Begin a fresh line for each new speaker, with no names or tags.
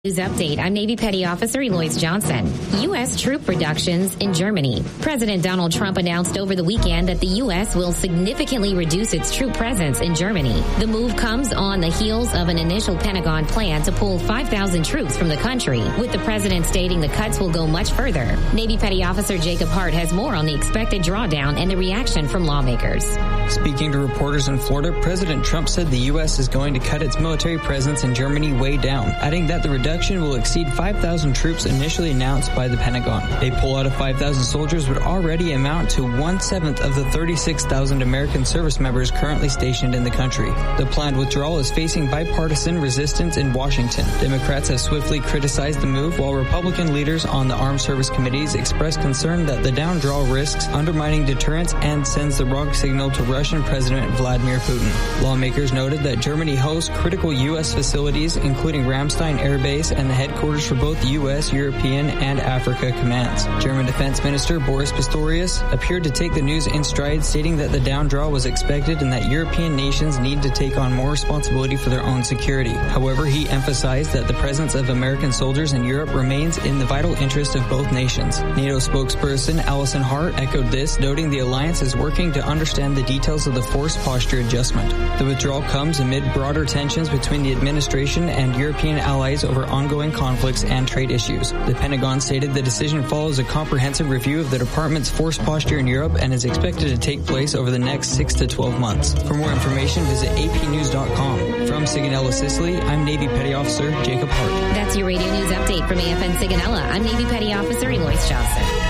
News update. I'm Navy Petty Officer Eloise Johnson. U.S. troop reductions in Germany. President Donald Trump announced over the weekend that the U.S. will significantly reduce its troop presence in Germany. The move comes on the heels of an initial Pentagon plan to pull 5,000 troops from the country, with the president stating the cuts will go much further. Navy Petty Officer Jacob Hart has more on the expected drawdown and the reaction from lawmakers.
Speaking to reporters in Florida, President Trump said the U.S. is going to cut its military presence in Germany way down, adding that the reduction will exceed 5,000 troops initially announced by the Pentagon. A pull-out of 5,000 soldiers would already amount to 1/7 of the 36,000 American service members currently stationed in the country. The planned withdrawal is facing bipartisan resistance in Washington. Democrats have swiftly criticized the move, while Republican leaders on the Armed Service Committees expressed concern that the down draw risks undermining deterrence and sends the wrong signal to Russian President Vladimir Putin. Lawmakers noted that Germany hosts critical U.S. facilities, including Ramstein Air Base and the headquarters for both U.S., European, and Africa commands. German Defense Minister Boris Pistorius appeared to take the news in stride, stating that the down draw was expected and that European nations need to take on more responsibility for their own security. However, he emphasized that the presence of American soldiers in Europe remains in the vital interest of both nations. NATO spokesperson Alison Hart echoed this, noting the alliance is working to understand the details of the force posture adjustment. The withdrawal comes amid broader tensions between the administration and European allies over ongoing conflicts and trade issues. The Pentagon stated the decision follows a comprehensive review of the department's force posture in Europe and is expected to take place over the next 6 to 12 months. For more information, visit apnews.com. From Sigonella, Sicily, I'm Navy Petty Officer Jacob Hart.
That's your radio news update from AFN Sigonella. I'm Navy Petty Officer Eloise Johnson.